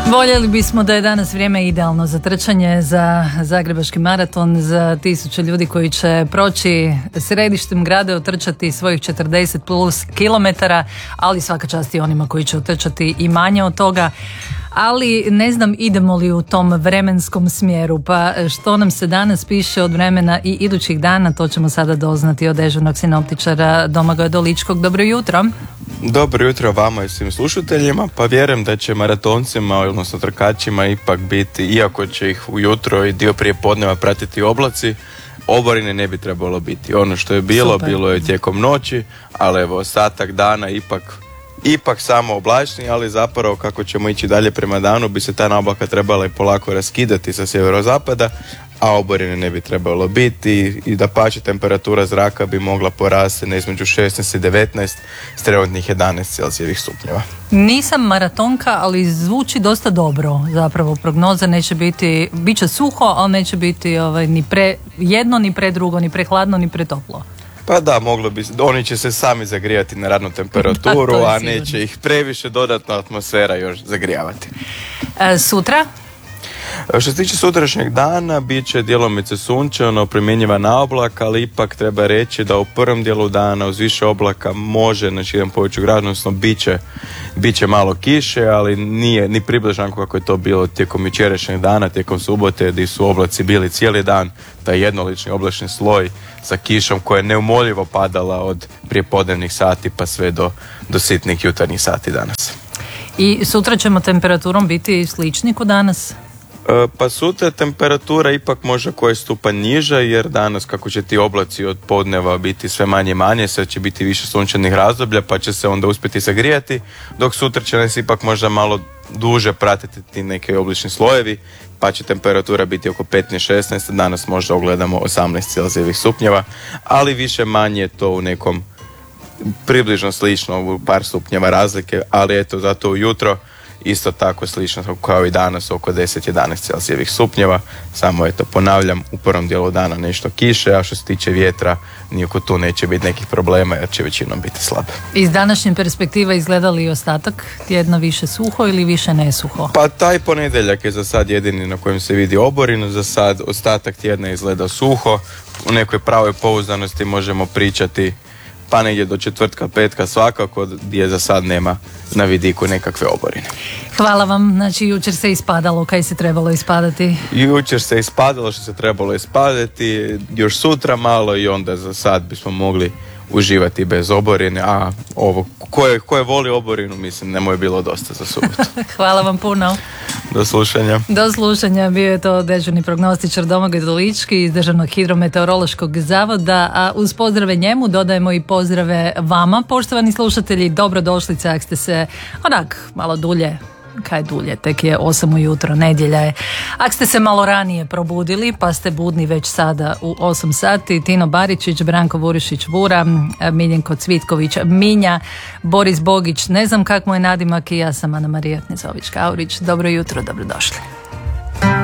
Voljeli bismo da je danas vrijeme idealno za trčanje, za zagrebački maraton, za 1000 ljudi koji će proći središtem grada, otrčati svojih 40 plus kilometara, ali svaka čast i onima koji će otrčati i manje od toga. Ali ne znam idemo li u tom vremenskom smjeru, pa što nam se danas piše od vremena i idućih dana, to ćemo sada doznati od dežurnog sinoptičara Domagoja Doličkog. Dobro jutro. Dobro jutro vama i svim slušateljima, pa vjerujem da će maratoncima, odnosno trkačima ipak biti, iako će ih ujutro i dio prije podneva pratiti oblaci, oborine ne bi trebalo biti. Ono što je bilo, super. Bilo je tijekom noći, ali evo ostatak dana ipak samo oblačni, ali zapravo kako ćemo ići dalje prema danu bi se ta naoblaka trebala i polako raskidati sa sjeverozapada, a oborine ne bi trebalo biti i dapače temperatura zraka bi mogla porasti na između 16 i 19 s trenutnih 11 Celzijevih stupnjeva. Nisam maratonka, ali zvuči dosta dobro. Zapravo prognoza neće biti, bit će suho, ali neće biti ni pre jedno, ni pre drugo, ni pre hladno, ni pre toplo. Pa da, moglo bi, oni će se sami zagrijati na radnu temperaturu, a neće ih previše dodatna atmosfera još zagrijavati. Sutra? Što se tiče sutrašnjeg dana, bit će djelomice sunčano, primjenjivan na oblak, ali ipak treba reći da u prvom dijelu dana uz više oblaka može na širem području grada, odnosno bit će malo kiše, ali nije ni približno kako je to bilo tijekom jučerašnjeg dana, tijekom subote, gdje su oblaci bili cijeli dan, taj jednolični oblačni sloj sa kišom koja je neumoljivo padala od prijepodnevnih sati pa sve do sitnih jutarnjih sati danas. I sutra ćemo temperaturom biti slični ko danas? Pa sutra temperatura ipak može koji stupanj niža, jer danas kako će ti oblaci od podneva biti sve manje i manje, sad će biti više sunčanih razdoblja pa će se onda uspjeti sagrijati, dok sutra će nas ipak možda malo duže pratiti ti neke oblični slojevi, pa će temperatura biti oko 15-16, danas možda ogledamo 18 Celzijevih stupnjeva, ali više manje to u nekom približno slično u par stupnjeva razlike, ali eto zato ujutro isto tako slično kao i danas oko 10-11 Celzijevih stupnjeva, samo eto ponavljam u prvom dijelu dana nešto kiše, a što se tiče vjetra nijako tu neće biti nekih problema jer će većinom biti slab. Iz današnje perspektive izgleda li ostatak tjedna više suho ili više nesuho? Pa taj ponedjeljak je za sad jedini na kojem se vidi oborino, za sad ostatak tjedna izgleda suho, u nekoj pravoj pouzdanosti možemo pričati pa negdje do četvrtka, petka svakako, gdje za sad nema na vidiku nekakve oborine. Hvala vam. Znači jučer se ispadalo kaj se trebalo ispadati? Jučer se ispadalo što se trebalo ispadati, još sutra malo i onda za sad bismo mogli uživati bez oborine, a ovo ko je voli oborinu, mislim, ne mu je bilo dosta za subotu. Hvala vam puno. Do slušanja. Do slušanja, bio je to dežurni prognostičar Domagoj Dolički iz Državnog hidrometeorološkog zavoda, a uz pozdrave njemu dodajemo i pozdrave vama, poštovani slušatelji, dobrodošlice ako ste se malo dulje, kaj dulje, tek je 8 ujutro, nedjelja je. Ako ste se malo ranije probudili, pa ste budni već sada u 8 sati, Tino Baričić, Branko Vurišić-Vura, Miljenko Cvitković, Minja, Boris Bogić, ne znam kak mu je nadimak i ja sam Ana Marija Knezović-Kaurić. Dobro jutro, dobrodošli.